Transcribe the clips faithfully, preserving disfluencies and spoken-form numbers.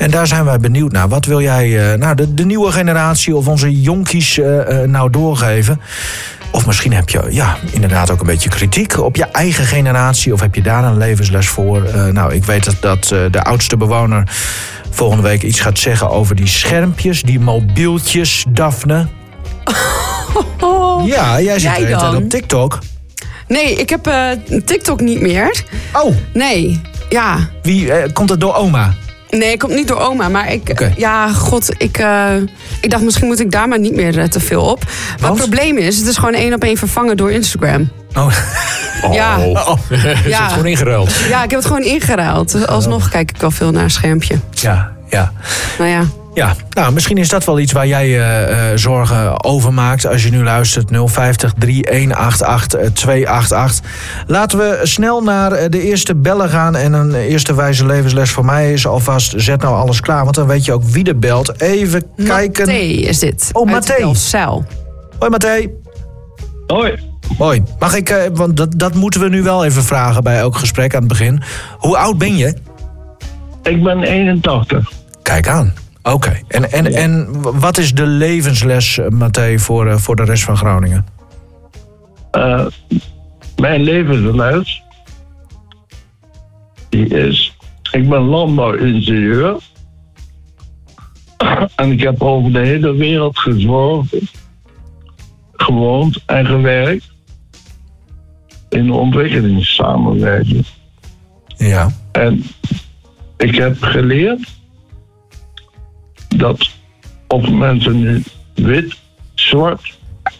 En daar zijn wij benieuwd naar. Wat wil jij uh, nou, de, de nieuwe generatie of onze jonkies uh, uh, nou doorgeven? Of misschien heb je ja, inderdaad ook een beetje kritiek op je eigen generatie. Of heb je daar een levensles voor? Uh, nou, ik weet dat, dat uh, de oudste bewoner volgende week iets gaat zeggen over die schermpjes, die mobieltjes, Daphne. Oh, ja, jij zit de hele tijd op TikTok. Nee, ik heb uh, TikTok niet meer. Oh. Nee, ja. Wie, uh, komt het door oma? Nee, het komt niet door oma, maar ik... Okay. Ja, god, ik, uh, ik dacht misschien moet ik daar maar niet meer uh, te veel op. Want? Wat het probleem is, het is gewoon één op één vervangen door Instagram. Oh. Oh. Ja. Oh. Is ja. het gewoon ingeruild? Ja, ik heb het gewoon ingeruild. Dus alsnog kijk ik wel veel naar een schermpje. Ja, ja. Nou ja. Ja, nou, misschien is dat wel iets waar jij uh, uh, zorgen over maakt als je nu luistert. nul vijftig, drie een acht acht, twee acht acht. Laten we snel naar de eerste bellen gaan. En een eerste wijze levensles voor mij is alvast zet nou alles klaar. Want dan weet je ook wie er belt. Even kijken. Mathé is dit. Oh, Mathé. Cel. Hoi, Mathé. Hoi. Hoi. Mag ik, uh, want dat, dat moeten we nu wel even vragen bij elk gesprek aan het begin. Hoe oud ben je? Ik ben eenentachtig. Kijk aan. Oké, okay. en, en, en wat is de levensles, Mathé, voor, uh, voor de rest van Groningen? Uh, mijn levensles die is, ik ben landbouwingenieur en ik heb over de hele wereld gezworven, gewoond en gewerkt in de ontwikkelingssamenwerking. Ja. En ik heb geleerd dat of mensen nu wit, zwart,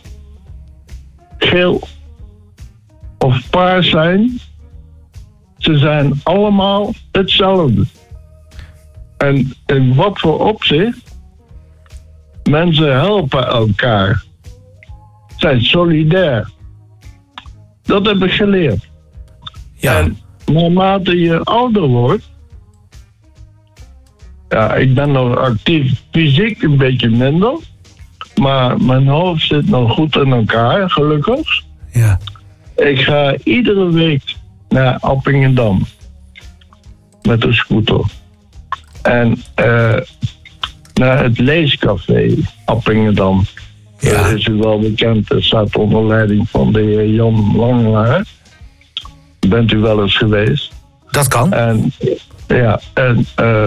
geel of paars zijn, ze zijn allemaal hetzelfde. En in wat voor opzicht, mensen helpen elkaar, zijn solidair. Dat heb ik geleerd. Ja. En naarmate je ouder wordt, ja, ik ben nog actief, fysiek een beetje minder. Maar mijn hoofd zit nog goed in elkaar, gelukkig. Ja. Ik ga iedere week naar Appingedam. Met de scooter. En uh, naar het leescafé Appingedam. Ja. Dat is u wel bekend. Dat staat onder leiding van de heer Jan Langelaar. Bent u wel eens geweest? Dat kan. En ja, en... Uh,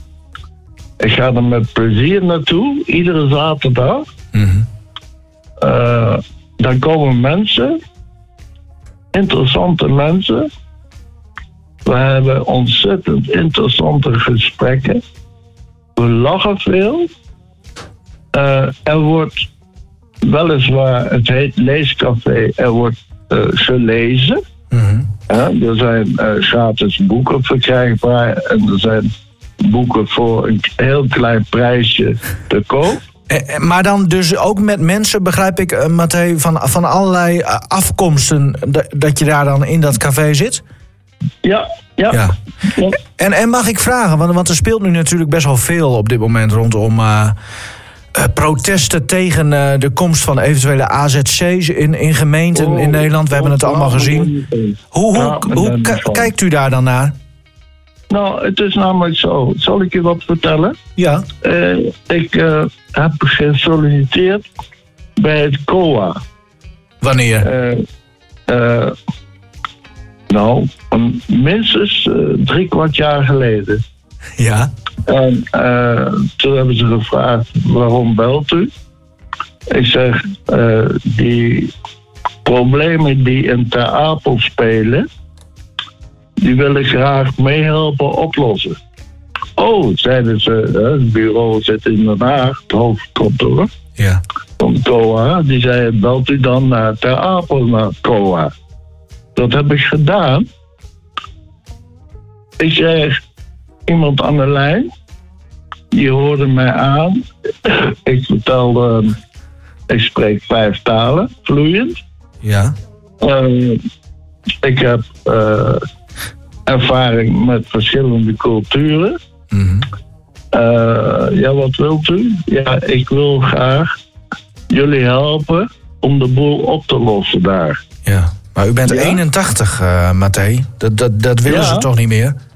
ik ga er met plezier naartoe, iedere zaterdag. Mm-hmm. Uh, dan komen mensen, interessante mensen. We hebben ontzettend interessante gesprekken. We lachen veel. Uh, er wordt weliswaar, het heet leescafé, er wordt uh, gelezen. Mm-hmm. Uh, er zijn uh, gratis boeken verkrijgbaar en er zijn boeken voor een heel klein prijsje te koop. Eh, maar dan dus ook met mensen, begrijp ik, uh, Mathé, van, van allerlei uh, afkomsten, d- dat je daar dan in dat café zit? Ja, ja. Ja. ja. En, en mag ik vragen, want, want er speelt nu natuurlijk best wel veel op dit moment rondom uh, uh, protesten tegen uh, de komst van eventuele A Z C's in, in gemeenten oh, in Nederland. We hebben het allemaal gezien. Hoe, hoe, ja, hoe k- kijkt u daar dan naar? Nou, het is namelijk zo. Zal ik je wat vertellen? Ja. Uh, ik uh, heb gesolliciteerd bij het C O A. Wanneer? Uh, uh, nou, um, minstens uh, drie kwart jaar geleden. Ja. En uh, toen hebben ze gevraagd, waarom belt u? Ik zeg, uh, die problemen die in Ter Apel spelen, die wil ik graag meehelpen oplossen. Oh, zeiden ze, het bureau zit in Den Haag, het hoofdkantoor. Ja. Van het C O A. Die zei, belt u dan naar Ter Apel naar het C O A. Dat heb ik gedaan. Ik kreeg iemand aan de lijn. Die hoorde mij aan. Ik vertelde, ik spreek vijf talen, vloeiend. Ja. Uh, ik heb uh, ervaring met verschillende culturen. Mm-hmm. Uh, ja, wat wilt u? Ja, ik wil graag jullie helpen om de boel op te lossen daar. Ja. Maar u bent ja? eenentachtig, uh, Mathé. Dat, dat, dat willen ja. ze toch niet meer?